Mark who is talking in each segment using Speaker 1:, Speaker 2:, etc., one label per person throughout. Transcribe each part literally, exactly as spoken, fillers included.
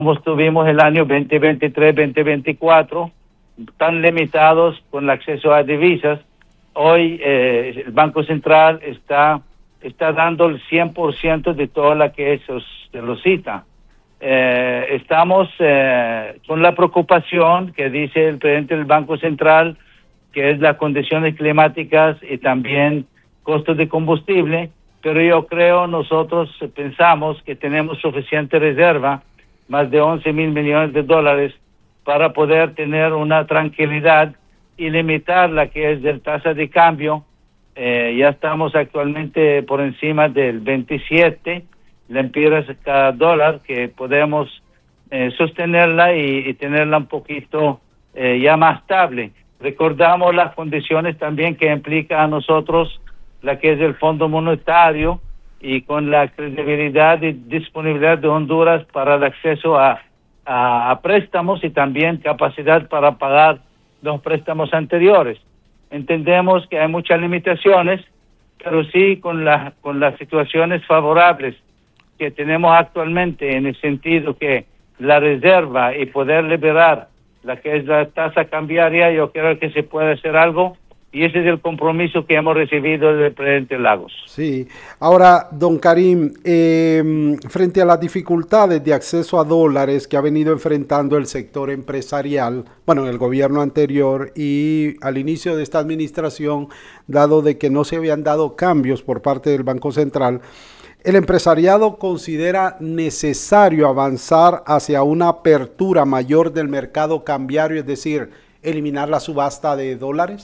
Speaker 1: tuvimos el año veinte veintitrés, veinte veinticuatro, tan limitados con el acceso a divisas. Hoy eh, el Banco Central está, está dando el cien por ciento de toda la que se lo cita. Eh, estamos eh, con la preocupación que dice el presidente del Banco Central, que es las condiciones climáticas y también costos de combustible, pero yo creo, nosotros pensamos que tenemos suficiente reserva, más de once mil millones de dólares, para poder tener una tranquilidad y limitar la que es del tasa de cambio. Eh, ya estamos actualmente por encima del veintisiete lempiras cada dólar, que podemos eh, sostenerla y, y tenerla un poquito eh, ya más estable. Recordamos las condiciones también que implica a nosotros la que es el Fondo Monetario, y con la credibilidad y disponibilidad de Honduras para el acceso a, a, a préstamos y también capacidad para pagar los préstamos anteriores. Entendemos que hay muchas limitaciones, pero sí con, la, con las situaciones favorables que tenemos actualmente, en el sentido que la reserva y poder liberar la que es la tasa cambiaria, yo creo que se puede hacer algo, y ese es el compromiso que hemos recibido del presidente Lagos.
Speaker 2: Sí, ahora, don Karim, eh, frente a las dificultades de acceso a dólares que ha venido enfrentando el sector empresarial, bueno, el gobierno anterior y al inicio de esta administración, dado de que no se habían dado cambios por parte del Banco Central, ¿el empresariado considera necesario avanzar hacia una apertura mayor del mercado cambiario, es decir, eliminar la subasta de dólares?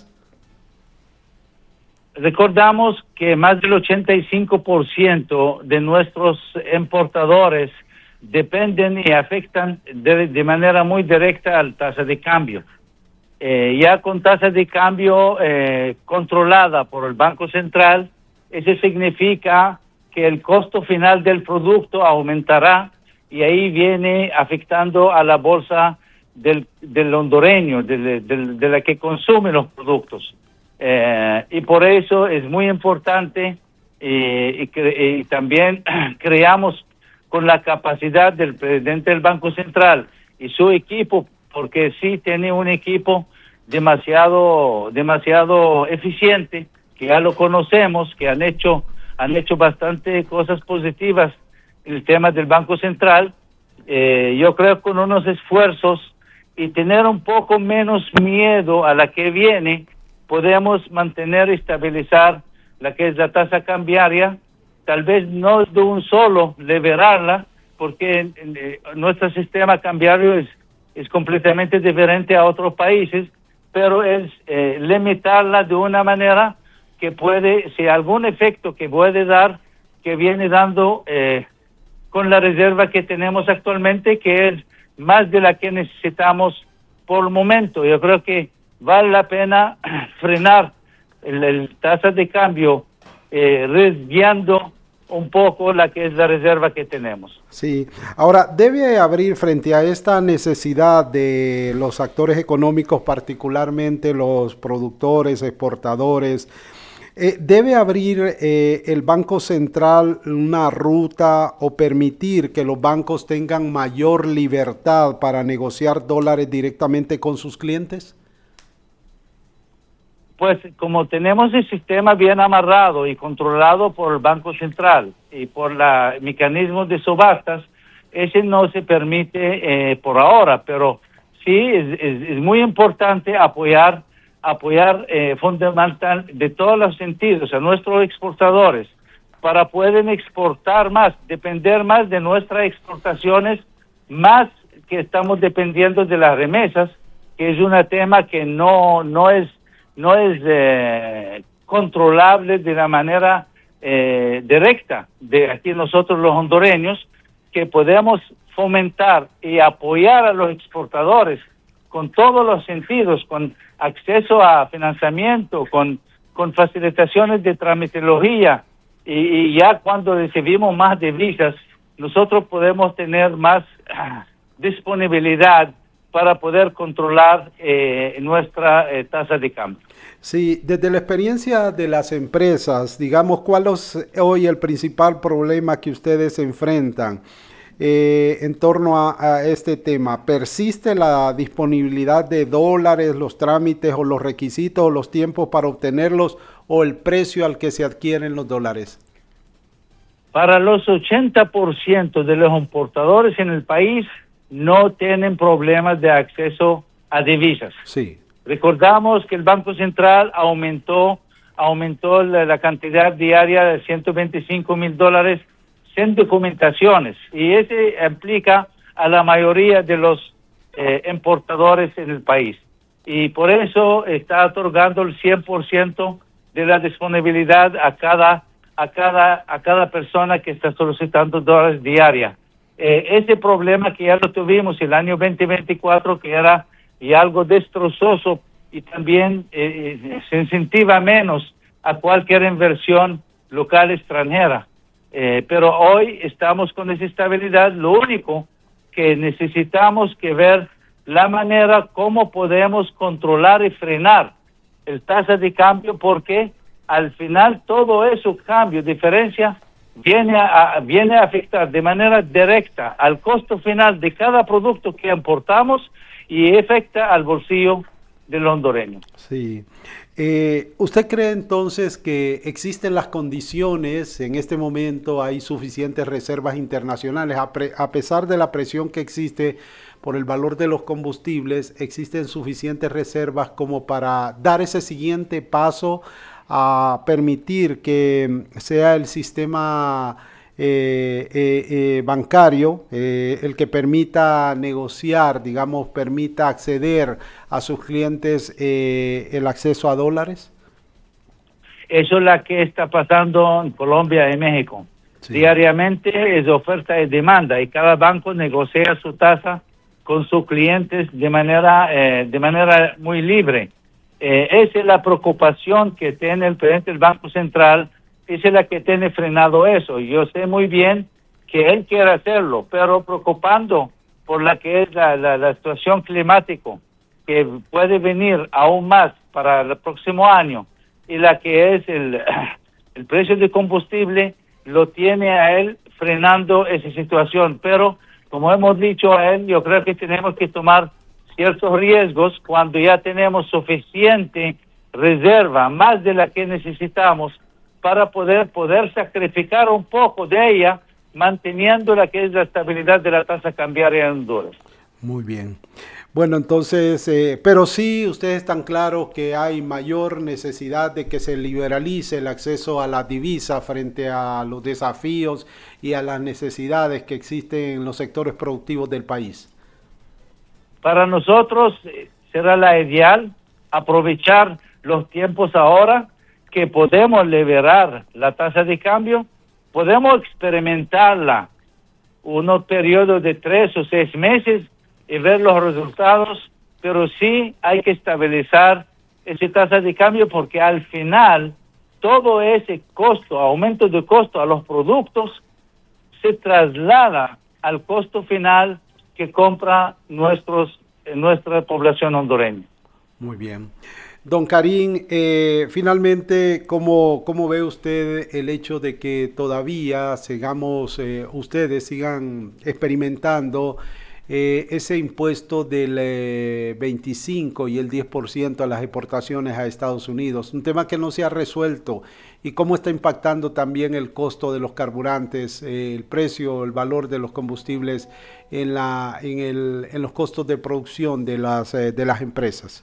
Speaker 1: Recordamos que más del ochenta y cinco por ciento de nuestros importadores dependen y afectan de, de manera muy directa a la tasa de cambio. Eh, ya con tasa de cambio eh, controlada por el Banco Central, eso significa que el costo final del producto aumentará, y ahí viene afectando a la bolsa del, del hondureño, de, de, de la que consume los productos. Eh, y por eso es muy importante, eh, y, cre y también creamos con la capacidad del presidente del Banco Central y su equipo, porque sí tiene un equipo demasiado demasiado eficiente, que ya lo conocemos, que han hecho han hecho bastante cosas positivas en el tema del Banco Central. Eh, yo creo que con unos esfuerzos y tener un poco menos miedo a la que viene, podemos mantener y estabilizar la que es la tasa cambiaria, tal vez no de un solo liberarla, porque eh, nuestro sistema cambiario es, es completamente diferente a otros países, pero es eh, limitarla de una manera que puede, si algún efecto que puede dar, que viene dando eh, con la reserva que tenemos actualmente, que es más de la que necesitamos por el momento. Yo creo que vale la pena frenar el, el tasa de cambio, eh, desviando un poco la que es la reserva que tenemos.
Speaker 2: Sí, ahora debe abrir frente a esta necesidad de los actores económicos, particularmente los productores, exportadores, eh, debe abrir eh, el Banco Central una ruta o permitir que los bancos tengan mayor libertad para negociar dólares directamente con sus clientes.
Speaker 1: Pues como tenemos el sistema bien amarrado y controlado por el Banco Central y por los mecanismos de subastas, ese no se permite eh, por ahora, pero sí es, es, es muy importante apoyar, apoyar eh, fundamental de todos los sentidos a nuestros exportadores para poder exportar más, depender más de nuestras exportaciones, más que estamos dependiendo de las remesas, que es un tema que no, no es no es eh, controlable de la manera eh, directa de aquí nosotros los hondureños, que podemos fomentar y apoyar a los exportadores con todos los sentidos, con acceso a financiamiento, con, con facilitaciones de tramitología, y, y ya cuando recibimos más divisas, nosotros podemos tener más ah, disponibilidad para poder controlar eh, nuestra eh, tasa de cambio.
Speaker 2: Sí, desde la experiencia de las empresas, digamos, ¿cuál es hoy el principal problema que ustedes enfrentan? eh, en torno a, a este tema. ¿Persiste la disponibilidad de dólares, los trámites o los requisitos o los tiempos para obtenerlos o el precio al que se adquieren los dólares?
Speaker 1: Para los ochenta por ciento de los importadores en el país no tienen problemas de acceso a divisas.
Speaker 2: Sí.
Speaker 1: Recordamos que el Banco Central aumentó, aumentó la, la cantidad diaria de ciento veinticinco mil dólares sin documentaciones, y ese aplica a la mayoría de los eh, importadores en el país. Y por eso está otorgando el cien por ciento de la disponibilidad a cada a cada a cada persona que está solicitando dólares diaria. Eh, ese problema que ya lo tuvimos el año veinte veinticuatro, que era y algo destrozoso, y también eh, se incentiva menos a cualquier inversión local extranjera. Eh, pero hoy estamos con esa estabilidad. Lo único que necesitamos que ver la manera como podemos controlar y frenar el tasa de cambio, porque al final todo eso cambio, diferencia, viene a, viene a afectar de manera directa al costo final de cada producto que importamos y afecta al bolsillo del hondureño.
Speaker 2: Sí. Eh, ¿Usted cree entonces que existen las condiciones, en este momento hay suficientes reservas internacionales, a, pre, a pesar de la presión que existe por el valor de los combustibles, existen suficientes reservas como para dar ese siguiente paso a permitir que sea el sistema eh, eh, eh, bancario eh, el que permita negociar, digamos, permita acceder a sus clientes eh, el acceso a dólares?
Speaker 1: Eso es lo que está pasando en Colombia y México. Sí. Diariamente es oferta y demanda, y cada banco negocia su tasa con sus clientes de manera, eh, de manera muy libre. Eh, esa es la preocupación que tiene el presidente del Banco Central, esa es la que tiene frenado eso. Yo sé muy bien que él quiere hacerlo, pero preocupando por la que es la, la, la situación climática, que puede venir aún más para el próximo año, y la que es el, el precio de combustible, lo tiene a él frenando esa situación. Pero, como hemos dicho a él, yo creo que tenemos que tomar ciertos riesgos cuando ya tenemos suficiente reserva, más de la que necesitamos, para poder, poder sacrificar un poco de ella, manteniendo la que es la estabilidad de la tasa cambiaria en Honduras.
Speaker 2: Muy bien. Bueno, entonces, eh, pero sí, ustedes están claros que hay mayor necesidad de que se liberalice el acceso a la divisa frente a los desafíos y a las necesidades que existen en los sectores productivos del país.
Speaker 1: Para nosotros eh, será la ideal aprovechar los tiempos ahora que podemos liberar la tasa de cambio, podemos experimentarla unos periodos de tres o seis meses y ver los resultados, pero sí hay que estabilizar esa tasa de cambio, porque al final todo ese costo, aumento de costo a los productos, se traslada al costo final que compra nuestros, nuestra población hondureña.
Speaker 2: Muy bien. Don Karim, eh, finalmente, ¿cómo, ¿cómo ve usted el hecho de que todavía sigamos, eh, ustedes sigan experimentando eh, ese impuesto del eh, veinticinco y el diez por ciento a las exportaciones a Estados Unidos? Un tema que no se ha resuelto. ¿Y cómo está impactando también el costo de los carburantes, eh, el precio, el valor de los combustibles en, la, en, el, en los costos de producción de las, eh, de las empresas?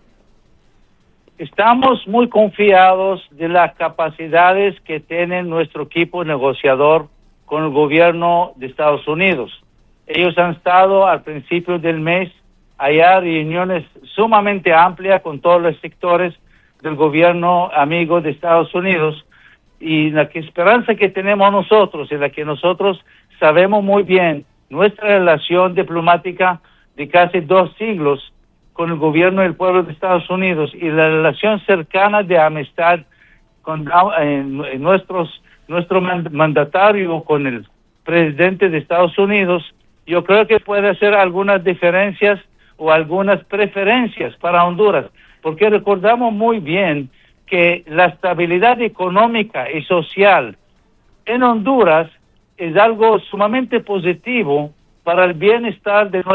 Speaker 1: Estamos muy confiados de las capacidades que tiene nuestro equipo negociador con el gobierno de Estados Unidos. Ellos han estado al principio del mes allá reuniones sumamente amplias con todos los sectores del gobierno amigo de Estados Unidos, y la que esperanza que tenemos nosotros, en la que nosotros sabemos muy bien nuestra relación diplomática de casi dos siglos con el gobierno del pueblo de Estados Unidos, y la relación cercana de amistad con eh, nuestros nuestro mandatario con el presidente de Estados Unidos. Yo creo que puede hacer algunas diferencias o algunas preferencias para Honduras, porque recordamos muy bien que la estabilidad económica y social en Honduras es algo sumamente positivo para el bienestar de nuestra